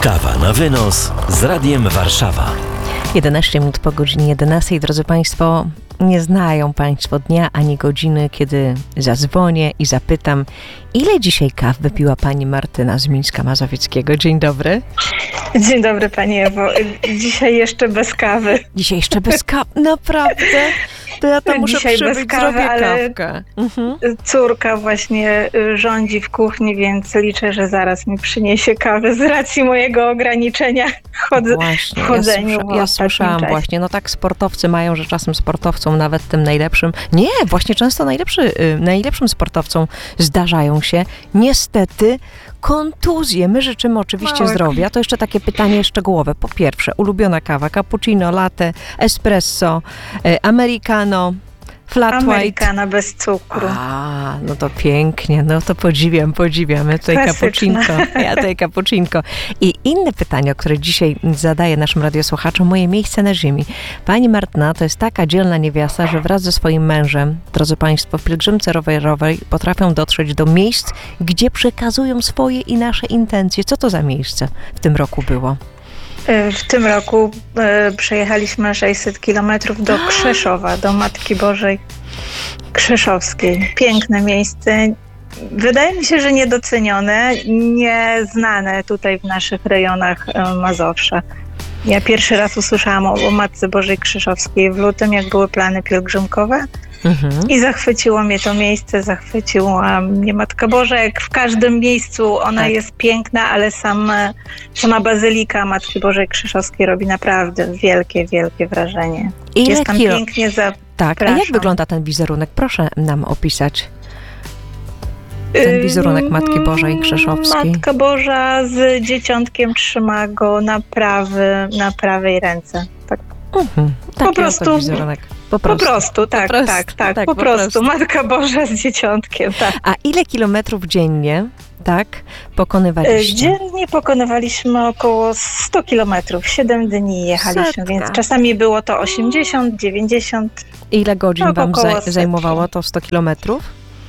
Kawa na wynos z Radiem Warszawa. 11 minut po godzinie 11. Drodzy Państwo, nie znają Państwo dnia ani godziny, kiedy zadzwonię i zapytam, ile dzisiaj kaw wypiła Pani Martyna z Mińska Mazowieckiego. Dzień dobry. Dzień dobry Pani Ewo. Dzisiaj jeszcze bez kawy. Dzisiaj jeszcze bez kawy? Naprawdę? To ja to muszę Dzisiaj przybyć, bez kawy, zrobię ale kawkę. Córka właśnie rządzi w kuchni, więc liczę, że zaraz mi przyniesie kawę z racji mojego ograniczenia Właśnie, chodzeniu. ja słyszałam właśnie, no tak sportowcy mają, że czasem sportowcom, nawet tym najlepszym, nie, właśnie często najlepszym sportowcom zdarzają się niestety kontuzje. My życzymy oczywiście zdrowia. To jeszcze takie pytanie szczegółowe. Po pierwsze, ulubiona kawa, cappuccino, latte, espresso, americano, flat white. Americano bez cukru. A, no to pięknie, no to podziwiam. Ja tutaj cappuccinko. Ja tutaj cappuccinko. I inne pytanie, o które dzisiaj zadaję naszym radiosłuchaczom, moje miejsce na ziemi. Pani Martyna to jest taka dzielna niewiasta, że wraz ze swoim mężem, drodzy Państwo, w pielgrzymce rowerowej potrafią dotrzeć do miejsc, gdzie przekazują swoje i nasze intencje. Co to za miejsce w tym roku było? W tym roku przejechaliśmy 600 kilometrów do Krzeszowa, do Matki Bożej Krzeszowskiej. Piękne miejsce. Wydaje mi się, że niedocenione, nieznane tutaj w naszych rejonach Mazowsza. Ja pierwszy raz usłyszałam o Matce Bożej Krzeszowskiej w lutym, jak były plany pielgrzymkowe. I zachwyciło mnie to miejsce, zachwyciła mnie Matka Boża. Jak w każdym miejscu ona jest piękna, ale sama bazylika Matki Bożej Krzeszowskiej robi naprawdę wielkie, wielkie wrażenie. Jest tam pięknie Tak, a jak wygląda ten wizerunek? Proszę nam opisać ten wizerunek Matki Bożej Krzeszowskiej. Matka Boża z dzieciątkiem trzyma go na prawej ręce. Tak. Po prostu wizerunek. Po prostu. Po prostu. Matka Boża z dzieciątkiem, tak. A ile kilometrów dziennie, pokonywaliście? Dziennie pokonywaliśmy około 100 kilometrów. 7 dni jechaliśmy, więc czasami było to 80, 90. Ile godzin wam zajmowało to 100 kilometrów?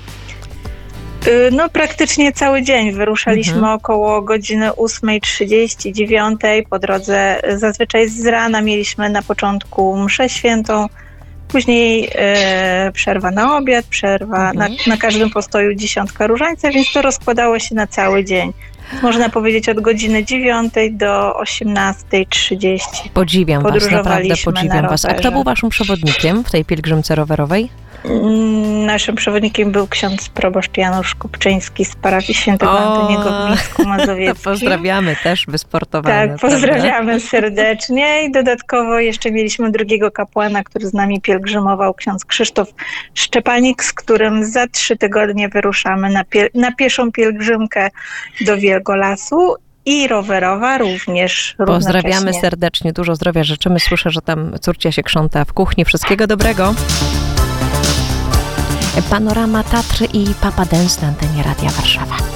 No praktycznie cały dzień. Wyruszaliśmy około godziny 8:30, 9:00. Po drodze zazwyczaj z rana mieliśmy na początku mszę świętą, później przerwa na obiad, przerwa na każdym postoju 10 różańca, więc to rozkładało się na cały dzień. Można powiedzieć od godziny 9:00 do 18:30. Podziwiam was, naprawdę podziwiam was. A kto był waszym przewodnikiem w tej pielgrzymce rowerowej? Naszym przewodnikiem był ksiądz proboszcz Janusz Kupczyński z parafii Świętego Antoniego w Mińsku Mazowieckim. Pozdrawiamy też, wysportowane. Tak, pozdrawiamy serdecznie. I dodatkowo jeszcze mieliśmy drugiego kapłana, który z nami pielgrzymował, ksiądz Krzysztof Szczepanik, z którym za 3 tygodnie wyruszamy na pieszą pielgrzymkę do Wielgolasu. I rowerowa również. Pozdrawiamy serdecznie, dużo zdrowia życzymy. Słyszę, że tam córcia się krząta w kuchni. Wszystkiego dobrego. Panorama Tatry i Papa Dance na antenie Radia Warszawa.